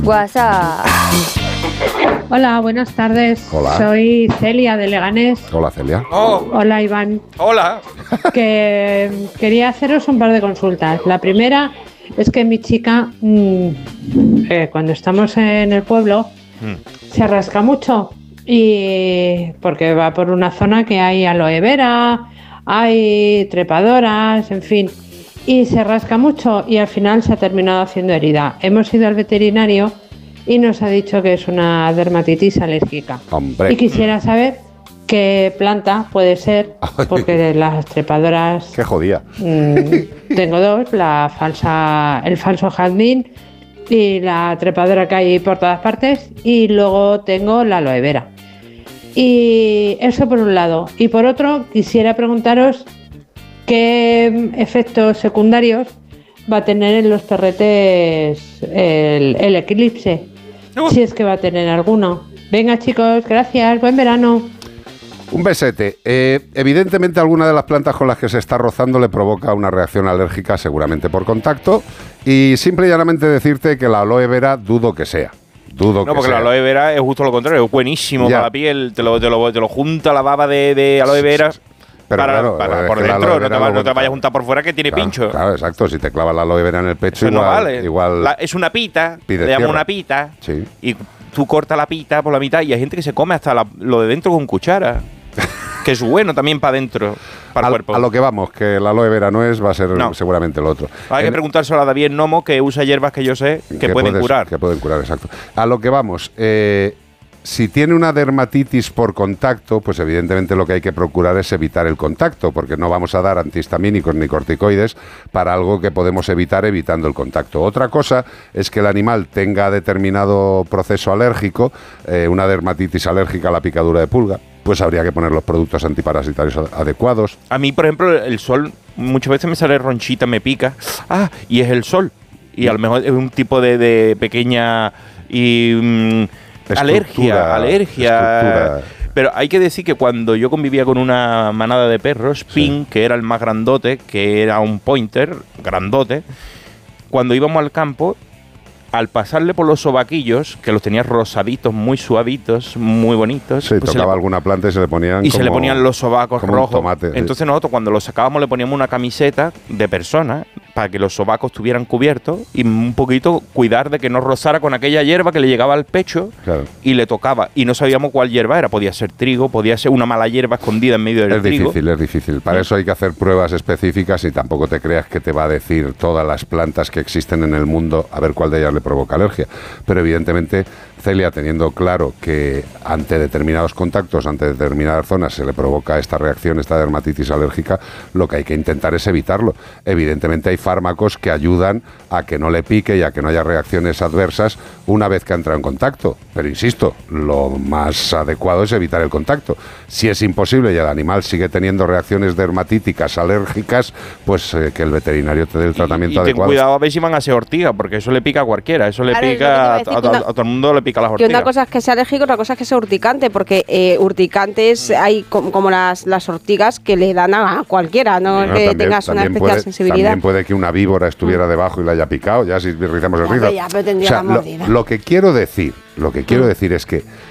WhatsApp. Hola, buenas tardes. Hola. Soy Celia de Leganés. Hola, Celia. Oh, Hola, Iván. hola. Que quería haceros un par de consultas. La primera es que mi chica, cuando estamos en el pueblo, se rasca mucho. Y porque va por una zona que hay aloe vera, hay trepadoras, en fin. Y se rasca mucho y al final se ha terminado haciendo herida. Hemos ido al veterinario y nos ha dicho que es una dermatitis alérgica. Hombre. Y quisiera saber qué planta puede ser, porque las trepadoras Qué jodía. tengo dos, el falso jazmín y la trepadora que hay por todas partes, y luego tengo la aloe vera. Y eso por un lado. Y por otro, quisiera preguntaros qué efectos secundarios va a tener en los perretes el eclipse, si es que va a tener alguno. Venga, chicos, gracias, buen verano. Un besete. Evidentemente, alguna de las plantas con las que se está rozando le provoca una reacción alérgica, seguramente por contacto. Y simple y llanamente decirte que la aloe vera dudo que sea. No, porque la aloe vera es justo lo contrario, es buenísimo para la piel, te lo junta la baba de aloe vera. Pero para por dentro, no te vayas a juntar por fuera que tiene pincho. Claro, exacto. Si te clavas la aloe vera en el pecho, eso igual, no vale. Es una pita, le llaman una pita, sí. Y tú cortas la pita por la mitad y hay gente que se come hasta lo de dentro con cuchara. Que es bueno también para adentro, para el cuerpo. A lo que vamos, que la aloe vera no es, va a ser seguramente el otro. Hay que preguntárselo a David Nomo, que usa hierbas que yo sé que pueden curar. Que pueden curar, exacto. A lo que vamos, si tiene una dermatitis por contacto, pues evidentemente lo que hay que procurar es evitar el contacto, porque no vamos a dar antihistamínicos ni corticoides para algo que podemos evitar evitando el contacto. Otra cosa es que el animal tenga determinado proceso alérgico, una dermatitis alérgica a la picadura de pulga, pues habría que poner los productos antiparasitarios adecuados. A mí, por ejemplo, el sol muchas veces me sale ronchita, me pica. Y es el sol. Y a lo mejor es un tipo de pequeña alergia. Pero hay que decir que cuando yo convivía con una manada de perros, Pin, que era el más grandote, que era un pointer grandote, cuando íbamos al campo, al pasarle por los sobaquillos, que los tenía rosaditos, muy suavitos, muy bonitos. Sí, pues tocaba alguna planta y se le ponían se le ponían los sobacos rojos. Tomate, entonces nosotros cuando los sacábamos le poníamos una camiseta de persona para que los sobacos estuvieran cubiertos y un poquito cuidar de que no rozara con aquella hierba que le llegaba al pecho, claro, y le tocaba. Y no sabíamos cuál hierba era. Podía ser trigo, podía ser una mala hierba escondida en medio del trigo. Es difícil. Para eso hay que hacer pruebas específicas y tampoco te creas que te va a decir todas las plantas que existen en el mundo a ver cuál de ellas le provoca alergia. Pero evidentemente, Celia, teniendo claro que ante determinados contactos, ante determinadas zonas se le provoca esta reacción, esta dermatitis alérgica, lo que hay que intentar es evitarlo. Evidentemente hay fármacos que ayudan a que no le pique y a que no haya reacciones adversas una vez que ha entrado en contacto. Pero insisto, lo más adecuado es evitar el contacto. Si es imposible y el animal sigue teniendo reacciones dermatíticas, alérgicas, pues que el veterinario te dé el tratamiento adecuado. Ten cuidado a ver si van a ser ortigas, porque eso le pica a cualquiera. Eso le pica a todo el mundo, le pica las ortigas. Que una cosa es que sea alérgico, otra cosa es que sea urticante, porque urticantes hay como las ortigas que le dan a cualquiera, no es que tengas una especial sensibilidad. También puede que una víbora estuviera debajo y la haya picado, ya si rizamos el rizo. Ya, pero tendría la mordida. Lo que quiero decir es que